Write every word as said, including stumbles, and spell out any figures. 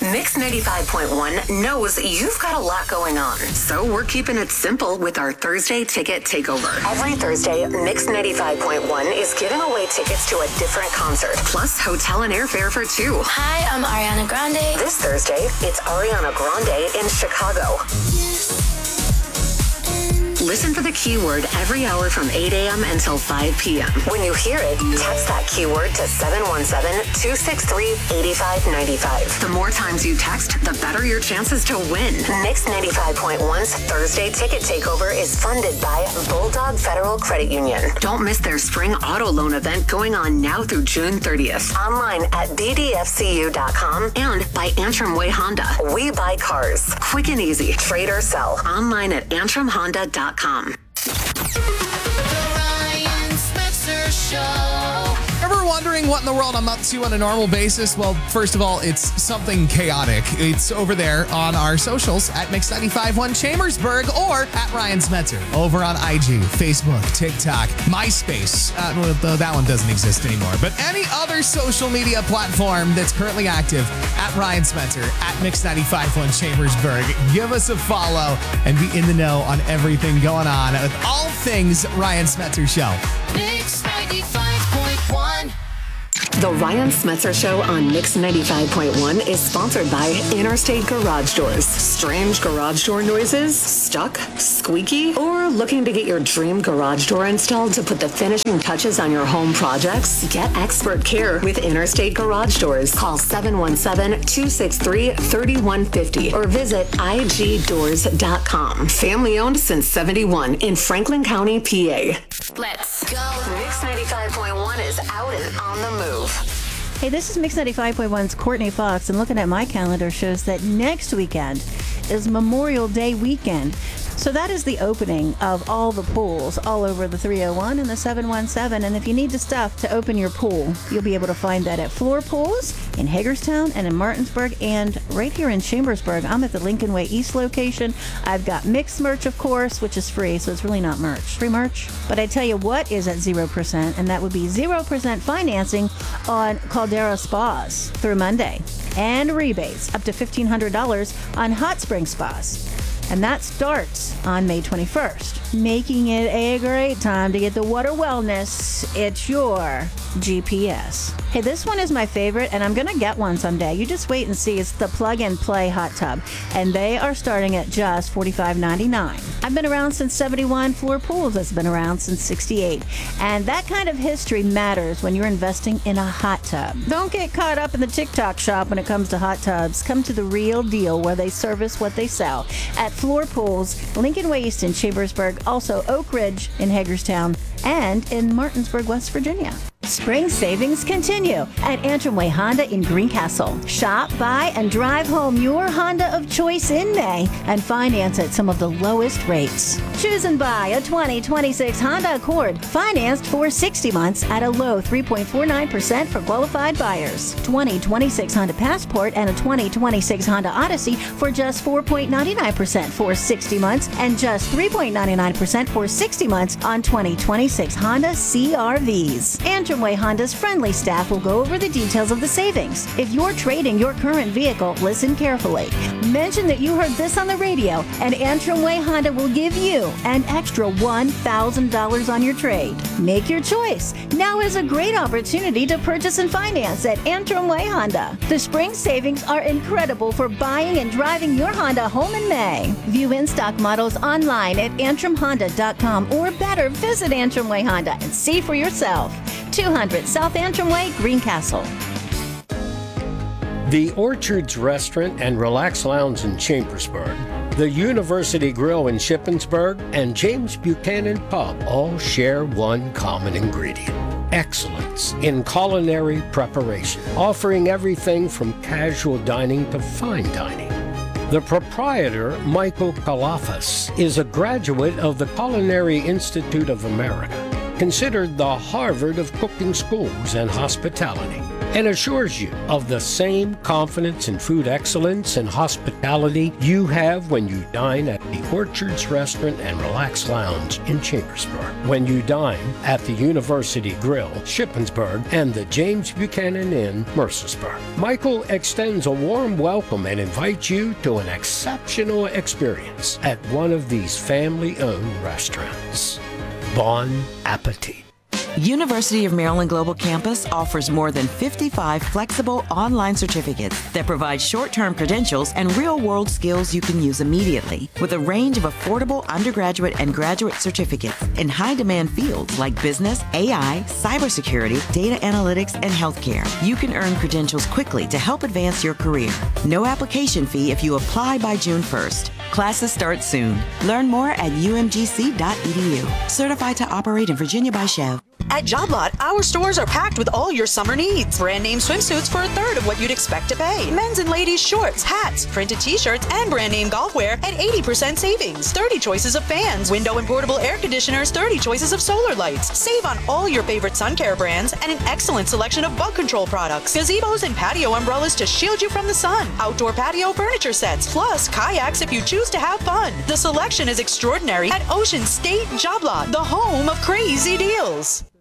Mix ninety-five point one knows you've got a lot going on, so we're keeping it simple with our Thursday Ticket Takeover. Every Thursday, Mix ninety-five point one is giving away tickets to a different concert, plus hotel and airfare for two. Hi, I'm Ariana Grande. This Thursday, it's Ariana Grande in Chicago. Listen for the keyword every hour from eight a.m. until five p.m. When you hear it, text that keyword to seven one seven, two six three, eight five nine five. The more times you text, the better your chances to win. Mix ninety-five point one's Thursday Ticket Takeover is funded by Bulldog Federal Credit Union. Don't miss their spring auto loan event going on now through June thirtieth. Online at b d f c u dot com and by Antrim Way Honda. We buy cars. Quick and easy. Trade or sell. Online at antrim honda dot com. The Ryan Spencer Show. Ever wondering what in the world I'm up to on a normal basis? Well, first of all, it's something chaotic. It's over there on our socials at Mix ninety-five point one Chambersburg or at Ryan Spencer over on I G, Facebook, TikTok, MySpace. Uh, well, that one doesn't exist anymore. But any other social media platform that's currently active at Ryan Spencer at Mix ninety-five point one Chambersburg. Give us a follow and be in the know on everything going on with all things Ryan Spencer Show. Mix ninety-five point one. The Ryan Spencer Show on Mix ninety-five point one is sponsored by Interstate Garage Doors. Strange garage door noises? Stuck? Squeaky? Or looking to get your dream garage door installed to put the finishing touches on your home projects? Get expert care with Interstate Garage Doors. Call seven one seven, two six three, three one five zero or visit i g doors dot com. Family owned since seventy-one in Franklin County, P A. Let's go. Mix ninety-five point one is out and on the move. Hey, this is Mix ninety-five point one's Courtney Fox, and looking at my calendar shows that next weekend is Memorial Day weekend. So that is the opening of all the pools all over the three oh one and the seven one seven. And if you need the stuff to open your pool, you'll be able to find that at Floor Pools in Hagerstown and in Martinsburg and right here in Chambersburg. I'm at the Lincoln Way East location. I've got mixed merch, of course, which is free, so it's really not merch. Free merch. But I tell you what is at zero percent, and that would be zero percent financing on Caldera Spas through Monday. And rebates up to fifteen hundred dollars on Hot Spring Spas. And that starts on May twenty-first, making it a great time to get the water wellness. It's your G P S. Hey, this one is my favorite, and I'm going to get one someday. You just wait and see. It's the Plug and Play Hot Tub, and they are starting at just forty-five ninety-nine. I've been around since seventy-one. Floor Pools has been around since sixty-eight. And that kind of history matters when you're investing in a hot tub. Don't get caught up in the TikTok shop when it comes to hot tubs. Come to the real deal where they service what they sell at Floor Pools, Lincoln Way East in Chambersburg, also Oak Ridge in Hagerstown, and in Martinsburg, West Virginia. Spring savings continue at Antrim Way Honda in Greencastle. Shop, buy, and drive home your Honda of choice in May and finance at some of the lowest rates. Choose and buy a twenty twenty-six Honda Accord financed for sixty months at a low three point four nine percent for qualified buyers. twenty twenty-six Honda Passport and a twenty twenty-six Honda Odyssey for just four point nine nine percent for sixty months and just three point nine nine percent for sixty months on twenty twenty-six Honda C R Vs. Antrim Way Honda's friendly staff will go over the details of the savings. If you're trading your current vehicle, listen carefully. Mention that you heard this on the radio, and Antrim Way Honda will give you an extra one thousand dollars on your trade. Make your choice. Now is a great opportunity to purchase and finance at Antrim Way Honda. The spring savings are incredible for buying and driving your Honda home in May. View in-stock models online at antrim honda dot com, or better, visit Antrim Way Honda and see for yourself. two hundred South Antrim Way, Greencastle. The Orchards Restaurant and Relax Lounge in Chambersburg, the University Grill in Shippensburg, and James Buchanan Pub all share one common ingredient: excellence in culinary preparation, offering everything from casual dining to fine dining. The proprietor, Michael Kalafas, is a graduate of the Culinary Institute of America, considered the Harvard of cooking schools and hospitality. and assures you of the same confidence in food excellence and hospitality you have when you dine at the Orchards Restaurant and Relax Lounge in Chambersburg, when you dine at the University Grill, Shippensburg, and the James Buchanan Inn, Mercersburg. Michael extends a warm welcome and invites you to an exceptional experience at one of these family-owned restaurants. Bon appetit. University of Maryland Global Campus offers more than fifty-five flexible online certificates that provide short-term credentials and real-world skills you can use immediately, with a range of affordable undergraduate and graduate certificates in high-demand fields like business, A I, cybersecurity, data analytics, and healthcare. You can earn credentials quickly to help advance your career. No application fee if you apply by June first. Classes start soon. Learn more at u m g c dot e d u. Certified to operate in Virginia by Chev. At Job Lot, our stores are packed with all your summer needs. Brand name swimsuits for a third of what you'd expect to pay. Men's and ladies' shorts, hats, printed t-shirts, and brand name golf wear at eighty percent savings. thirty choices of fans, window and portable air conditioners, thirty choices of solar lights. Save on all your favorite sun care brands and an excellent selection of bug control products. Gazebos and patio umbrellas to shield you from the sun. Outdoor patio furniture sets, plus kayaks if you choose to have fun. The selection is extraordinary at Ocean State Job Lot, the home of crazy deals.